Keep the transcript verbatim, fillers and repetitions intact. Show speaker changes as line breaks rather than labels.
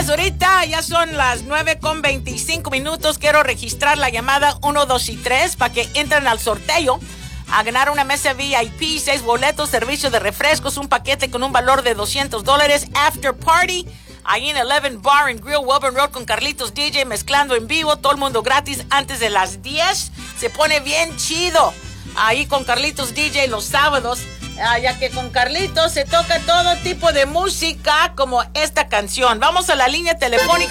Señores, ahorita ya son las nueve con veinticinco minutos. Quiero registrar la llamada uno, dos y tres para que entren al sorteo a ganar una mesa V I P, seis boletos, servicio de refrescos, un paquete con un valor de doscientos dólares, after party, ahí en Eleven Bar and Grill, Welborn Road, con Carlitos D J mezclando en vivo, todo el mundo gratis antes de las diez. Se pone bien chido ahí con Carlitos D J los sábados. Ah, ya que con Carlitos se toca todo tipo de música como esta canción. Vamos a la línea telefónica.